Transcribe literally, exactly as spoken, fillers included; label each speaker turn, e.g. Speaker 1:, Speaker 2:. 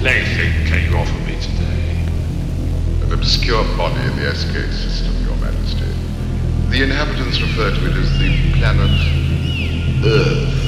Speaker 1: plaything can you offer me today?
Speaker 2: An obscure body in the S K system, Your Majesty. The inhabitants refer to it as the planet Earth.